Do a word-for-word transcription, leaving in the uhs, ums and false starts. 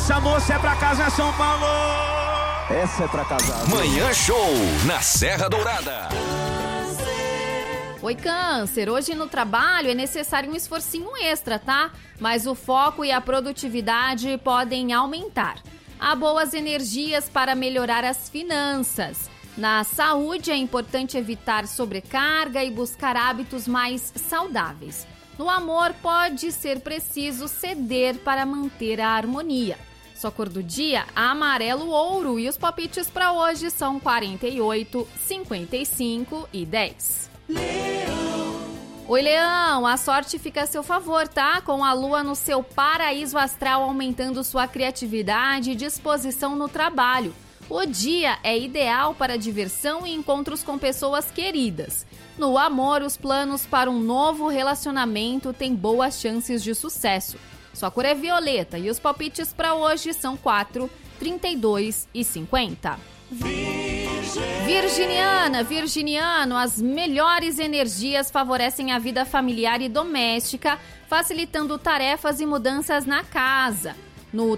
Essa moça é pra casa, São Paulo. Essa é pra casar. Manhã Show, na Serra Dourada. Oi, Câncer. Hoje no trabalho é necessário um esforcinho extra, tá? Mas o foco e a produtividade podem aumentar. Há boas energias para melhorar as finanças. Na saúde, é importante evitar sobrecarga e buscar hábitos mais saudáveis. No amor, pode ser preciso ceder para manter a harmonia. Sua cor do dia, amarelo ouro. E os palpites para hoje são quarenta e oito, cinquenta e cinco e dez. Leão. Oi, Leão, a sorte fica a seu favor, tá? Com a lua no seu paraíso astral, aumentando sua criatividade e disposição no trabalho. O dia é ideal para diversão e encontros com pessoas queridas. No amor, os planos para um novo relacionamento têm boas chances de sucesso. Sua cor é violeta e os palpites para hoje são quatro, trinta e dois e cinquenta. Virginiana, virginiano, as melhores energias favorecem a vida familiar e doméstica, facilitando tarefas e mudanças na casa. No